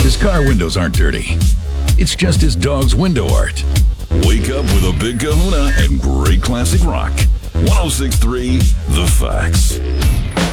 His car windows aren't dirty. It's just his dog's window art. Wake up with a Big Kahuna and great classic rock. 106.3 The Facts.